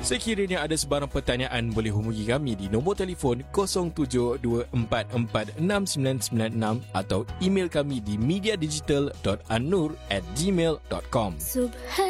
Sekiranya ada sebarang pertanyaan, boleh hubungi kami di nombor telefon 0724469996 atau email kami di mediadigital.annur@gmail.com.